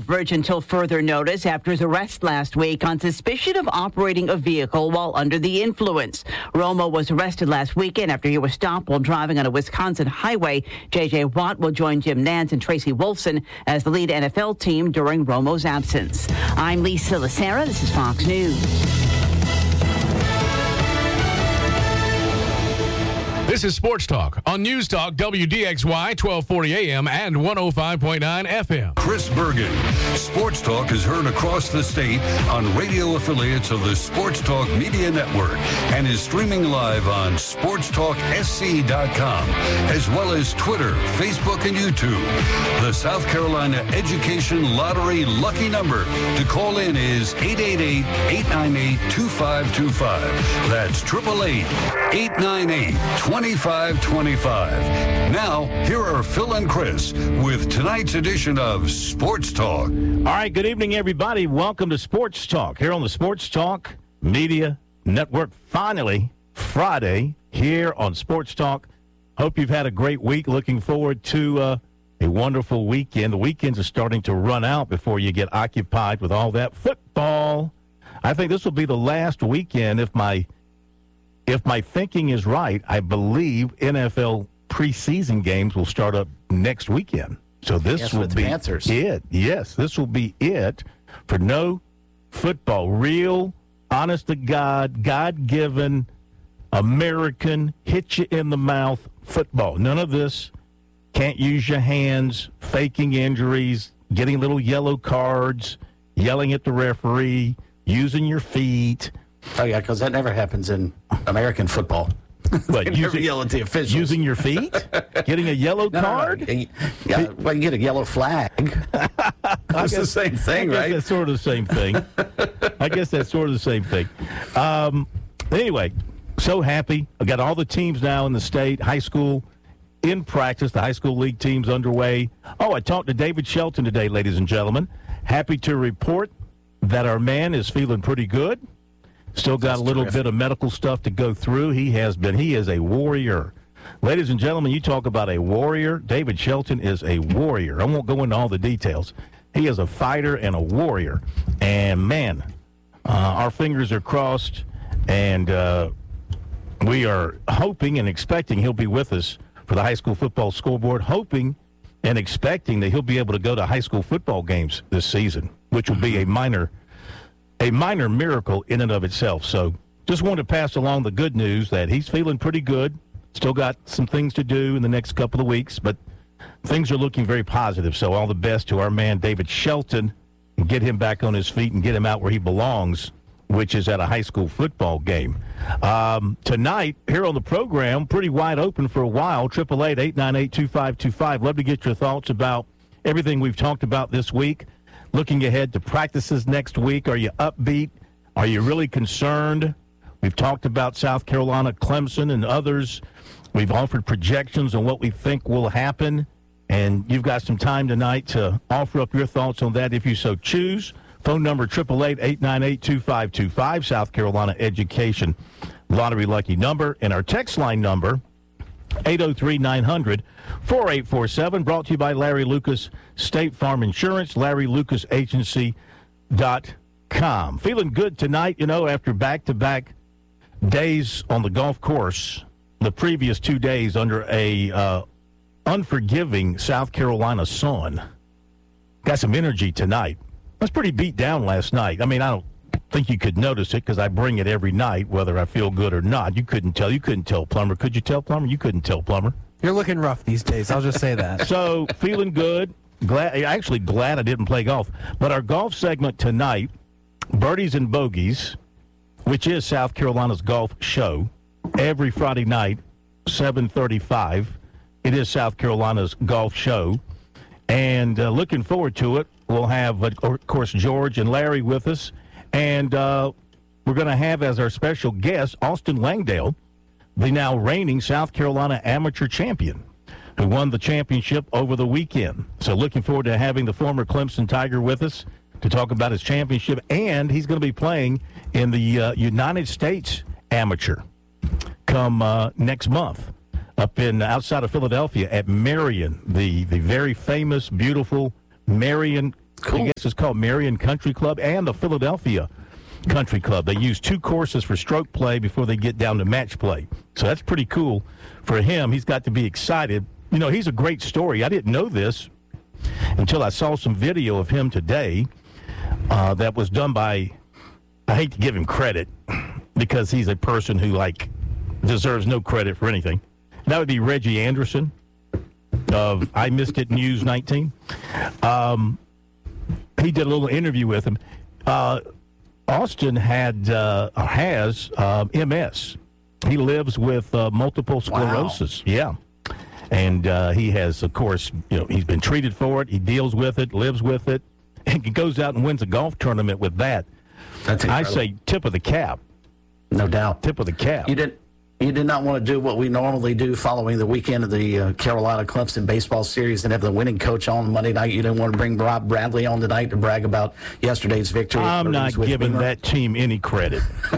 coverage until further notice after his arrest last week on suspicion of operating a vehicle while under the influence. Romo was arrested last weekend after he was stopped while driving on a Wisconsin highway. J.J. Watt will join Jim Nantz and Tracy Wolfson as the lead NFL team during Romo's absence. I'm Lisa Lacera. This is Fox News. This is Sports Talk on News Talk WDXY 1240 AM and 105.9 FM. Chris Bergen. Sports Talk is heard across the state on radio affiliates of the Sports Talk Media Network and is streaming live on sportstalksc.com as well as Twitter, Facebook, and YouTube. The South Carolina Education Lottery lucky number to call in is 888-898-2525. That's 888-898-2525. Now, here are Phil and Chris with tonight's edition of Sports Talk. All right, good evening, everybody. Welcome to Sports Talk here on the Sports Talk Media Network. Finally, Friday here on Sports Talk. Hope you've had a great week. Looking forward to a wonderful weekend. The weekends are starting to run out before you get occupied with all that football. I think this will be the last weekend, if my thinking is right. I believe NFL preseason games will start up next weekend. So this will be it. Yes, this will be it for no football. Real, honest to God, God-given, American, hit you in the mouth football. None of this. Can't use your hands, faking injuries, getting little yellow cards, yelling at the referee, using your feet. Oh, yeah, because that never happens in American football. But yell at the officials. Using your feet? Getting a yellow card? No. Yeah, well, you get a yellow flag. It's the same thing, right? That's sort of the same thing. I guess that's sort of the same thing. Anyway, so happy. I got all the teams now in the state, high school, in practice. The high school league team's underway. Oh, I talked to David Shelton today, ladies and gentlemen. Happy to report that our man is feeling pretty good. Still got a little bit of medical stuff to go through. He is a warrior. Ladies and gentlemen, you talk about a warrior. David Shelton is a warrior. I won't go into all the details. He is a fighter and a warrior. And, man, our fingers are crossed, and we are hoping and expecting he'll be with us for the high school football scoreboard, hoping and expecting that he'll be able to go to high school football games this season, which will be a minor miracle in and of itself. So just wanted to pass along the good news that he's feeling pretty good. Still got some things to do in the next couple of weeks, but things are looking very positive. So all the best to our man, David Shelton, and get him back on his feet and get him out where he belongs, which is at a high school football game. Tonight, here on the program, pretty wide open for a while, 888-898-2525. Love to get your thoughts about everything we've talked about this week. Looking ahead to practices next week, are you upbeat? Are you really concerned? We've talked about South Carolina, Clemson, and others. We've offered projections on what we think will happen, and you've got some time tonight to offer up your thoughts on that if you so choose. Phone number 888-898-2525, South Carolina Education Lottery Lucky number, and our text line number, 803-900-4847, brought to you by Larry Lucas State Farm Insurance, LarryLucasAgency.com. Feeling good tonight, after back-to-back days on the golf course, the previous 2 days under a unforgiving South Carolina sun. Got some energy tonight. I was pretty beat down last night. I mean, I don't think you could notice it because I bring it every night, whether I feel good or not. You couldn't tell, Plummer. Could you tell, Plummer? You couldn't tell, Plummer. You're looking rough these days. I'll just say that. So, feeling good. Glad I didn't play golf. But our golf segment tonight, Birdies and Bogeys, which is South Carolina's golf show, every Friday night, 7:35. It is South Carolina's golf show. And looking forward to it. We'll have, of course, George and Larry with us. And we're going to have as our special guest Austin Langdale, the now reigning South Carolina amateur champion, who won the championship over the weekend. So looking forward to having the former Clemson Tiger with us to talk about his championship. And he's going to be playing in the United States Amateur come next month up in outside of Philadelphia at Marion, the very famous, beautiful Marion Cool. I guess it's called Marion Country Club and the Philadelphia Country Club. They use 2 courses for stroke play before they get down to match play. So that's pretty cool for him. He's got to be excited. You know, he's a great story. I didn't know this until I saw some video of him today that was done by, I hate to give him credit because he's a person who, like, deserves no credit for anything. That would be Reggie Anderson of I Missed It News 19. He did a little interview with him. Austin has MS. He lives with multiple sclerosis. Wow. Yeah. And he has, of course, he's been treated for it. He deals with it, lives with it, and he goes out and wins a golf tournament with that. That's incredible. I say tip of the cap. No doubt. Tip of the cap. You did not want to do what we normally do following the weekend of the Carolina Clemson baseball series and have the winning coach on Monday night. You didn't want to bring Rob Bradley on tonight to brag about yesterday's victory. I'm not giving that team any credit.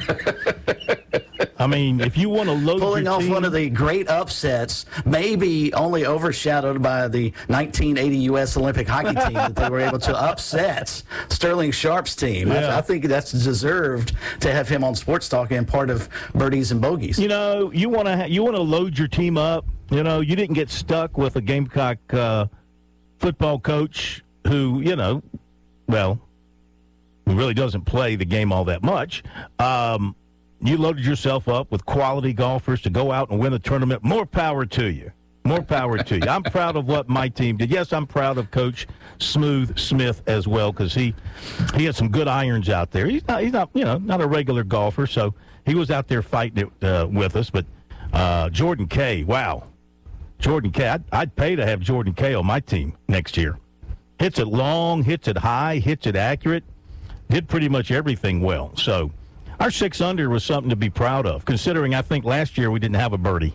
I mean, if you want to load pulling your off team, one of the great upsets, maybe only overshadowed by the 1980 U.S. Olympic hockey team that they were able to upset Sterling Sharp's team. Yeah. I think that's deserved to have him on Sports Talk and part of Birdies and Bogeys. You know, you want to load your team up. You know, you didn't get stuck with a Gamecock football coach who, who really doesn't play the game all that much. You loaded yourself up with quality golfers to go out and win a tournament. More power to you. More power to you. I'm proud of what my team did. Yes, I'm proud of Coach Smooth Smith as well because he had some good irons out there. He's not not a regular golfer, so he was out there fighting it with us. But Jordan Kay, wow. Jordan Kay, I'd pay to have Jordan Kay on my team next year. Hits it long, hits it high, hits it accurate. Did pretty much everything well. So our 6 under was something to be proud of, considering I think last year we didn't have a birdie.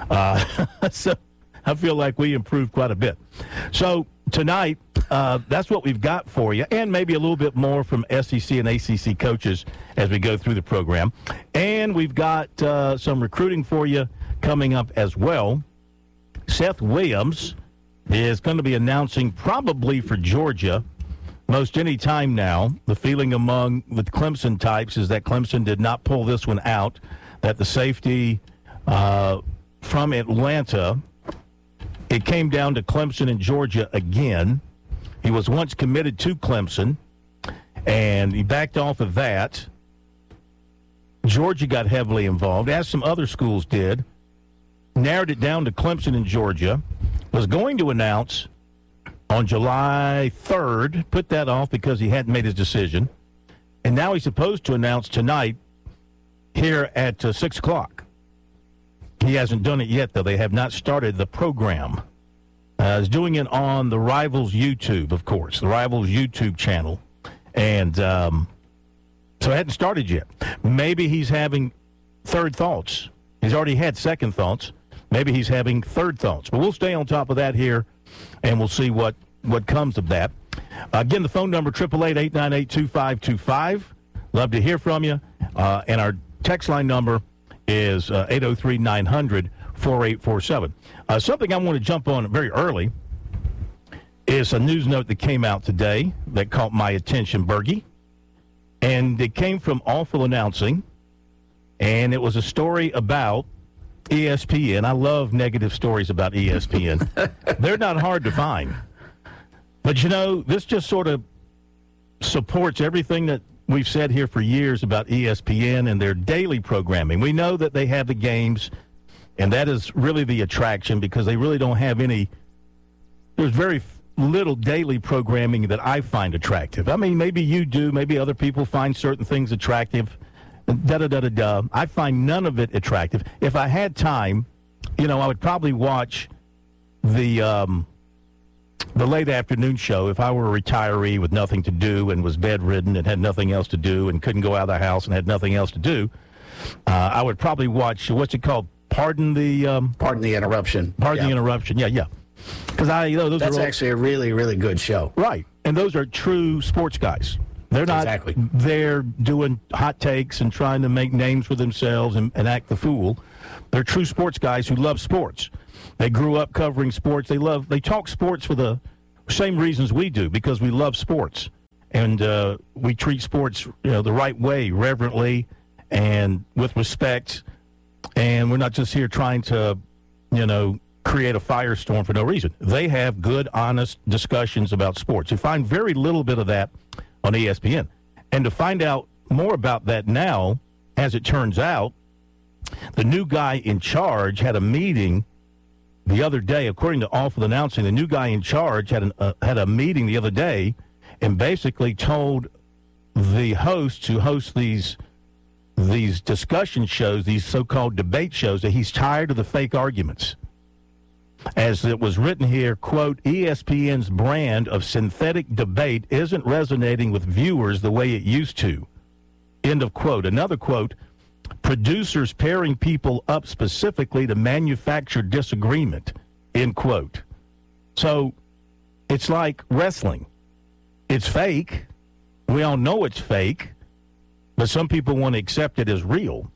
So I feel like we improved quite a bit. So tonight, that's what we've got for you, and maybe a little bit more from SEC and ACC coaches as we go through the program. And we've got some recruiting for you coming up as well. Seth Williams is going to be announcing probably for Georgia most any time now. The feeling among the Clemson types is that Clemson did not pull this one out, that the safety from Atlanta, it came down to Clemson and Georgia again. He was once committed to Clemson, and he backed off of that. Georgia got heavily involved, as some other schools did, narrowed it down to Clemson and Georgia, was going to announce on July 3rd, put that off because he hadn't made his decision. And now he's supposed to announce tonight here at 6 o'clock. He hasn't done it yet, though. They have not started the program. He's doing it on the Rivals YouTube, of course, the Rivals YouTube channel. And so it hadn't started yet. Maybe he's having third thoughts. He's already had second thoughts. Maybe he's having third thoughts. But we'll stay on top of that here, and we'll see what comes of that. Again, the phone number, 888-898-2525. Love to hear from you. And our text line number is 803-900-4847. Something I want to jump on very early is a news note that came out today that caught my attention, Bergie. And it came from Awful Announcing, and it was a story about ESPN. I love negative stories about ESPN. They're not hard to find. But, this just sort of supports everything that we've said here for years about ESPN and their daily programming. We know that they have the games, and that is really the attraction because they really don't have any – there's very little daily programming that I find attractive. I mean, maybe you do. Maybe other people find certain things attractive. Da-da-da-da-da. I find none of it attractive. If I had time, I would probably watch the late afternoon show if I were a retiree with nothing to do and was bedridden and had nothing else to do and couldn't go out of the house and had nothing else to do. I would probably watch, what's it called? Pardon the Interruption. Pardon the Interruption. Yeah. Because that's actually a really, really good show. Right. And those are true sports guys. They're not there doing hot takes and trying to make names for themselves and act the fool. They're true sports guys who love sports. They grew up covering sports. They talk sports for the Same reasons we do, because we love sports. And we treat sports the right way, reverently and with respect. And we're not just here trying to, create a firestorm for no reason. They have good, honest discussions about sports. You find very little bit of that on ESPN. And to find out more about that now, as it turns out, the new guy in charge had a meeting the other day. According to Awful Announcing, the new guy in charge had a meeting the other day and basically told the hosts who host these discussion shows, these so-called debate shows, that he's tired of the fake arguments. As it was written here, quote, ESPN's brand of synthetic debate isn't resonating with viewers the way it used to. End of quote. Another quote, producers pairing people up specifically to manufacture disagreement, end quote. So it's like wrestling. It's fake. We all know it's fake, but some people want to accept it as real.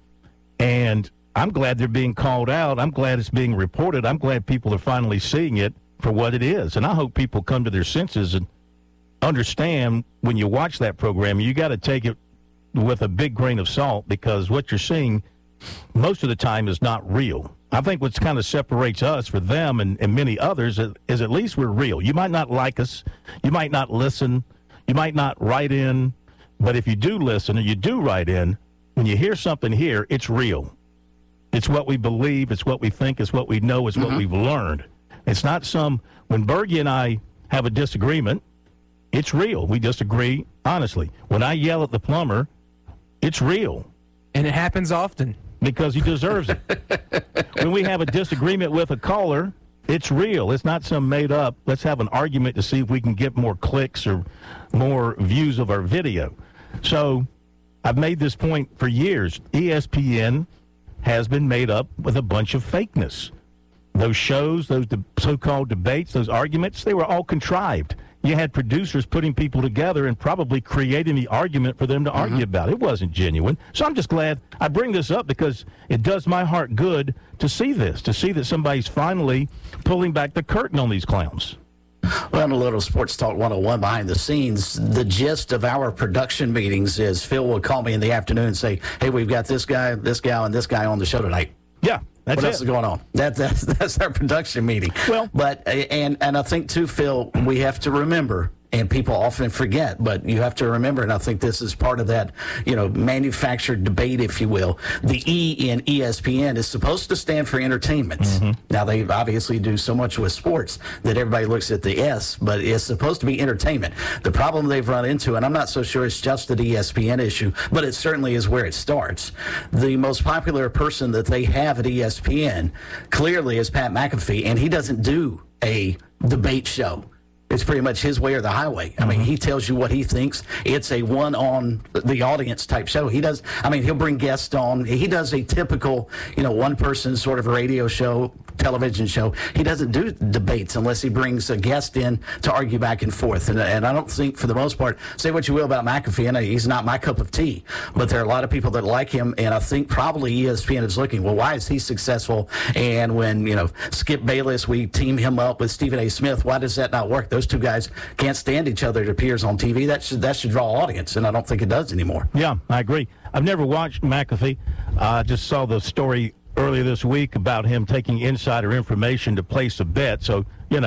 And I'm glad they're being called out. I'm glad it's being reported. I'm glad people are finally seeing it for what it is. And I hope people come to their senses and understand when you watch that program, you got to take it with a big grain of salt, because what you're seeing most of the time is not real. I think what kind of separates us for them and many others is at least we're real. You might not like us. You might not listen. You might not write in. But if you do listen or you do write in, when you hear something here, it's real. It's what we believe. It's what we think. It's what we know. It's what we've learned. It's not when Bergie and I have a disagreement, it's real. We disagree honestly. When I yell at the plumber, it's real. And it happens often. Because he deserves it. When we have a disagreement with a caller, it's real. It's not some made up, let's have an argument to see if we can get more clicks or more views of our video. So I've made this point for years. ESPN has been made up with a bunch of fakeness. Those shows, those so-called debates, those arguments, they were all contrived. You had producers putting people together and probably creating the argument for them to argue about. It wasn't genuine. So I'm just glad I bring this up, because it does my heart good to see this, to see that somebody's finally pulling back the curtain on these clowns. Well, in a little Sports Talk 101 behind the scenes, the gist of our production meetings is Phil will call me in the afternoon and say, hey, we've got this guy, this gal, and this guy on the show tonight. Yeah. What else is going on? That's our production meeting. Well, but and I think too, Phil, we have to remember, and people often forget, but you have to remember, and I think this is part of that, manufactured debate, if you will. The E in ESPN is supposed to stand for entertainment. Now, they obviously do so much with sports that everybody looks at the S, but it's supposed to be entertainment. The problem they've run into, and I'm not so sure it's just an ESPN issue, but it certainly is where it starts. The most popular person that they have at ESPN clearly is Pat McAfee, and he doesn't do a debate show. It's pretty much his way or the highway. I mean, he tells you what he thinks. It's a one on the audience type show. He'll bring guests on. He does a typical, one person sort of radio show, television show. He doesn't do debates unless he brings a guest in to argue back and forth. And I don't think, for the most part, say what you will about McAfee, and he's not my cup of tea, but there are a lot of people that like him, and I think probably ESPN is looking, well, why is he successful? And when, Skip Bayless, we team him up with Stephen A. Smith, why does that not work? Those two guys can't stand each other, it appears, on TV. That should draw audience, and I don't think it does anymore. Yeah, I agree. I've never watched McAfee. I just saw the story earlier this week about him taking insider information to place a bet. So,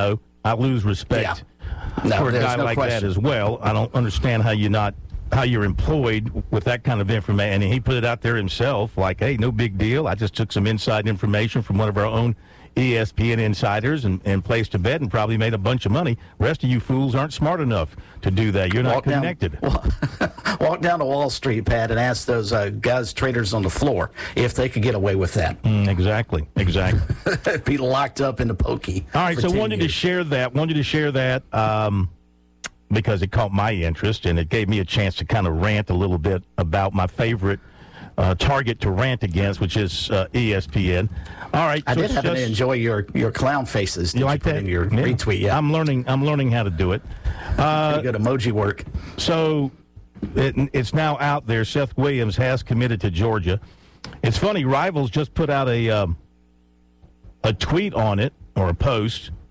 I lose respect for a guy like that as well. I don't understand how you're employed with that kind of information. And he put it out there himself like, hey, no big deal. I just took some inside information from one of our own ESPN insiders and placed a bet and probably made a bunch of money. Rest of you fools aren't smart enough to do that. You're not connected. Walk down to Wall Street, Pat, and ask those guys, traders on the floor, if they could get away with that. Exactly. Be locked up in the pokey. All right, so wanted to share that because it caught my interest, and it gave me a chance to kind of rant a little bit about my favorite target to rant against, which is ESPN. All right, I did happen to enjoy your clown faces. You like that in your retweet? Yeah, I'm learning how to do it. Pretty good emoji work. So it's now out there. Seth Williams has committed to Georgia. It's funny. Rivals just put out a tweet on it, or a post,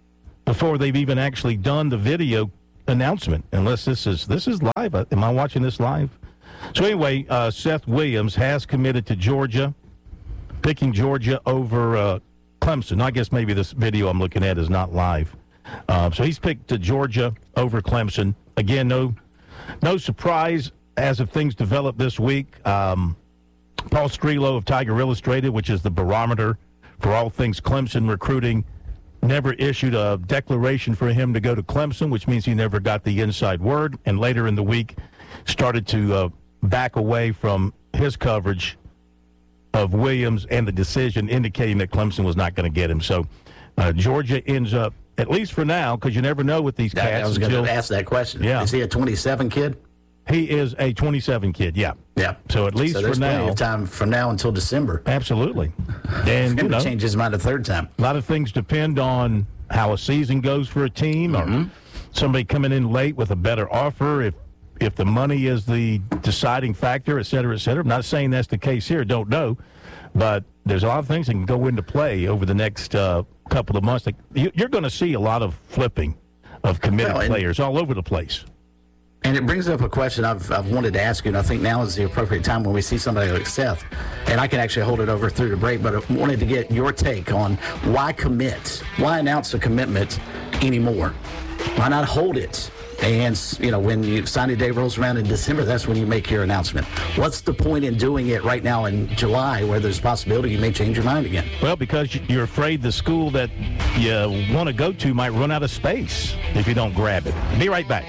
before they've even actually done the video announcement, unless this is live. Am I watching this live? So anyway, Seth Williams has committed to Georgia, picking Georgia over Clemson. I guess maybe this video I'm looking at is not live. So he's picked to Georgia over Clemson. Again, no surprise as of things develop this week. Paul Strelo of Tiger Illustrated, which is the barometer for all things Clemson recruiting, never issued a declaration for him to go to Clemson, which means he never got the inside word, and later in the week started to back away from his coverage of Williams and the decision indicating that Clemson was not going to get him. So Georgia ends up, at least for now, because you never know with these cats. I was going to ask that question. Yeah. Is he a 27 kid? He is a 27 kid, yeah. Yeah. So at least for now. Plenty of time from now until December. Absolutely. And He's going to change his mind a third time. A lot of things depend on how a season goes for a team, or somebody coming in late with a better offer, if the money is the deciding factor, et cetera, et cetera. I'm not saying that's the case here, don't know. But there's a lot of things that can go into play over the next couple of months. You're going to see a lot of flipping of committed players all over the place. And it brings up a question I've wanted to ask you, and I think now is the appropriate time when we see somebody like Seth. And I can actually hold it over through the break, but I wanted to get your take on why commit? Why announce a commitment anymore? Why not hold it? And, when you signing day rolls around in December, that's when you make your announcement. What's the point in doing it right now in July where there's a possibility you may change your mind again? Well, because you're afraid the school that you want to go to might run out of space if you don't grab it. Be right back.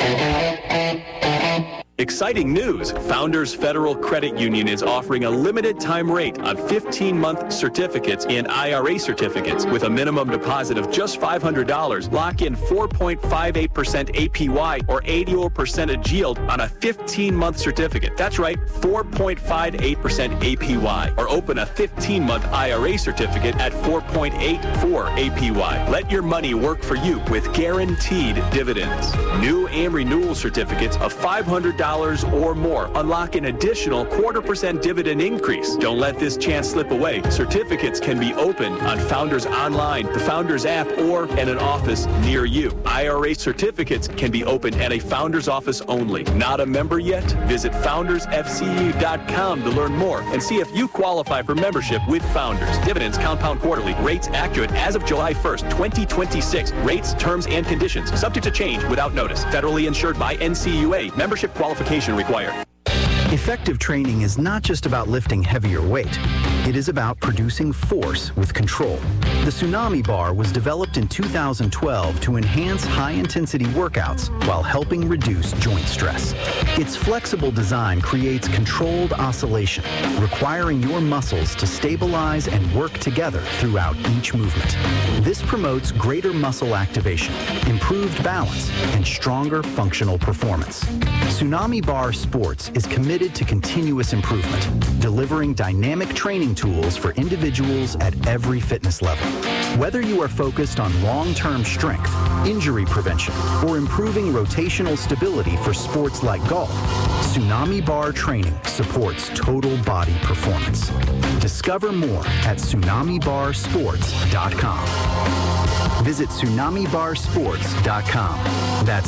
Exciting news! Founders Federal Credit Union is offering a limited time rate on 15-month certificates and IRA certificates with a minimum deposit of just $500. Lock in 4.58% APY or 80% yield on a 15-month certificate. That's right, 4.58% APY, or open a 15-month IRA certificate at 4.84 APY. Let your money work for you with guaranteed dividends. New and renewal certificates of $500 or more unlock an additional 0.25% dividend increase. Don't let this chance slip away. Certificates can be opened on Founders Online, the Founders app, or at an office near you. IRA certificates can be opened at a Founders office only. Not a member yet? Visit foundersfcu.com to learn more and see if you qualify for membership with Founders. Dividends compound quarterly. Rates accurate as of July 1st, 2026. Rates, terms, and conditions subject to change without notice. Federally insured by NCUA. Membership qualification required. Effective training is not just about lifting heavier weight. It is about producing force with control. The Tsunami Bar was developed in 2012 to enhance high-intensity workouts while helping reduce joint stress. Its flexible design creates controlled oscillation, requiring your muscles to stabilize and work together throughout each movement. This promotes greater muscle activation, improved balance, and stronger functional performance. Tsunami Bar Sports is committed to continuous improvement, delivering dynamic training tools for individuals at every fitness level. Whether you are focused on long-term strength, injury prevention, or improving rotational stability for sports like golf, Tsunami Bar training supports total body performance. Discover more at TsunamiBarSports.com. Visit TsunamiBarSports.com. That's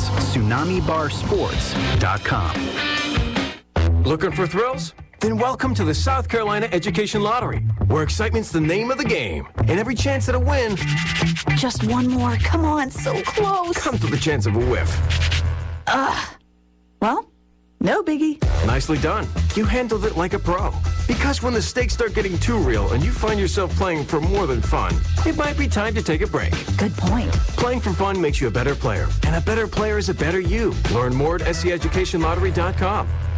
TsunamiBarSports.com. Looking for thrills? Then welcome to the South Carolina Education Lottery, where excitement's the name of the game, and every chance at a win... Just one more. Come on, so close. ...comes with the chance of a whiff. Well, no biggie. Nicely done. You handled it like a pro. Because when the stakes start getting too real and you find yourself playing for more than fun, it might be time to take a break. Good point. Playing for fun makes you a better player, and a better player is a better you. Learn more at seeducationlottery.com.